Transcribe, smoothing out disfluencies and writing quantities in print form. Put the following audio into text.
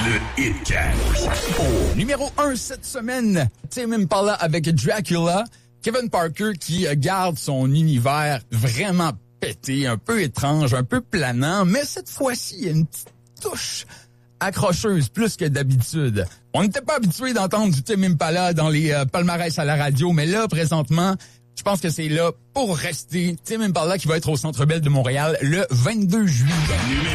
Le Hitcast. Numéro 1 cette semaine, Tame Impala avec Dracula. Kevin Parker qui garde son univers vraiment pété, un peu étrange, un peu planant, mais cette fois-ci, il y a une petite touche accrocheuse plus que d'habitude. On n'était pas habitué d'entendre du Tame Impala dans les palmarès à la radio, mais là, présentement, je pense que c'est là pour rester. Tame Impala qui va être au Centre Bell de Montréal le 22 juillet.